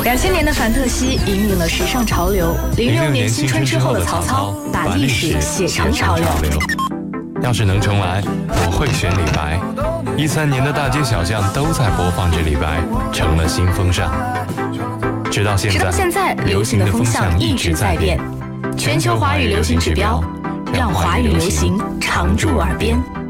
2000年的范特西引领了时尚潮流，06年新春之后的曹操把历史写成潮流。 要是能重来，我会选李白。13年的大街小巷都在播放着李白，成了新风尚。直到现在，流行的风向一直在变。全球华语流行指标，让华语流行常驻耳边。